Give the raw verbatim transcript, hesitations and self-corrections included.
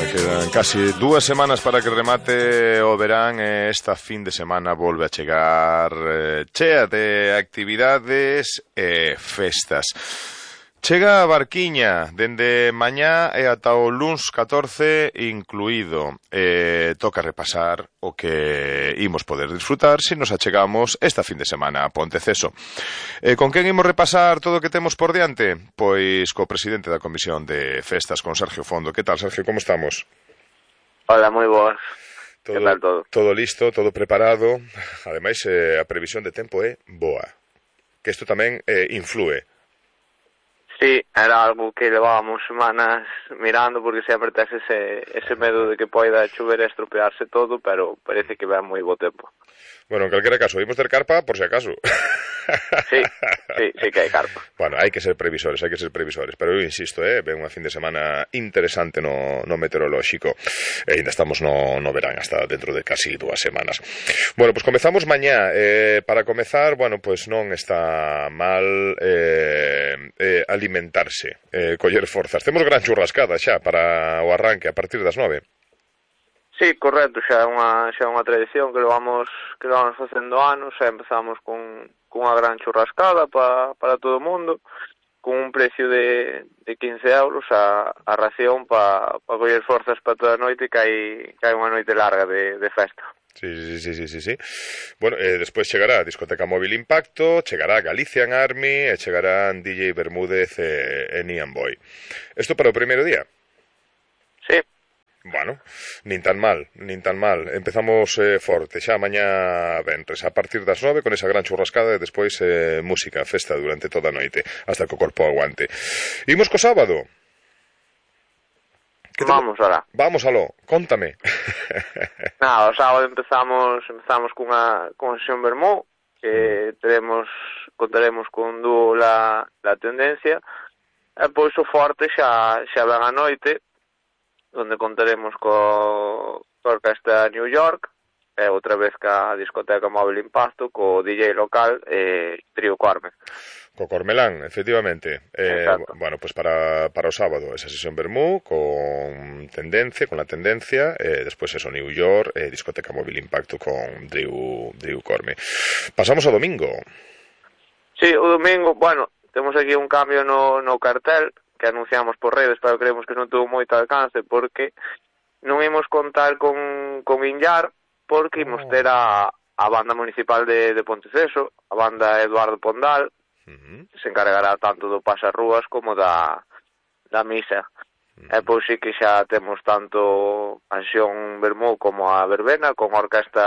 Quedan casi dúas semanas para que remate o verán e esta fin de semana volve a chegar eh, chea de actividades e festas. Chega a Barquiña dende mañá e ata o luns catorce incluído. Eh, toca repasar o que imos poder disfrutar se nos achegamos esta fin de semana a Ponteceso. Eh, con quen imos repasar todo o que temos por diante? Pois co presidente da Comisión de Festas, con Sergio Fondo. Que tal, Sergio, como estamos? Hola, moi boas. Todo, que tal todo? Todo listo, todo preparado. Ademais, eh, a previsión de tempo é boa. Que isto tamén eh, influe. Sí, era algo que levábamos semanas mirando porque sempre tes ese, ese medo de que poida chover e estropearse todo, pero parece que vai moi bo tempo. Bueno, en calquera caso, imos ter carpa por si acaso. Sí, sí, sí que hai carpa. Bueno, hai que ser previsores, hai que ser previsores, pero eu insisto, eh, ven unha fin de semana interesante no, no meteorolóxico e ainda estamos no, no verán hasta dentro de casi dúas semanas. Bueno, pues comezamos mañá. Eh, para comezar, bueno, pues non está mal eh, eh, alimentarse, eh, coller forzas. Temos gran churrascada xa para o arranque a partir das nove. Sí, correcto, xa é unha, xa é unha tradición que lo vamos, que lo vamos facendo anos, xa empezamos con, con unha gran churrascada pa, para todo o mundo, con un precio de, de quince euros a, a ración para pa coller forzas para toda a noite, que hai, que hai unha noite larga de, de festa. Sí, sí, sí, sí, sí, sí. Bueno, eh, despois chegará a Discoteca Móvil Impacto, chegará Galician Army e chegarán D J Bermúdez e, e Nian Boy. Isto para o primeiro día? Sí. Bueno, nin tan mal, nin tan mal. Empezamos eh, forte, xa mañá venres, a partir das nove, con esa gran churrascada e despois eh, música, festa durante toda a noite, hasta que o corpo aguante. Imos co sábado. Vamos alá. Vamos aló, cóntame. Nada, o sábado empezamos empezamos cunha, cunha sesión vermú, que teremos, contaremos con dúo la, la tendencia, e pois o forte xa, xa ven a noite, onde contaremos co, co Orquesta New York, e outra vez ca Discoteca Móvil Impacto, co D J local e Trío Corme. Co Cormelán, efectivamente. Eh, bueno, pues para, para o sábado esa sesión vermú con tendencia, con la tendencia, e eh, despois eso, New York, eh, Discoteca Móvil Impacto con Drew, Drew Corme. Pasamos ao domingo. Sí, o domingo, bueno, temos aquí un cambio no, no cartel, que anunciamos por redes, pero creemos que non tuvo moito alcance, porque non imos contar con, con Inllar, porque imos ter a, a banda municipal de, de Ponteceso, a banda Eduardo Pondal, uh-huh. que se encargará tanto do pasarrúas como da, da misa. Uh-huh. E pois sí que xa temos tanto a sesión vermú como a verbena, con a orquesta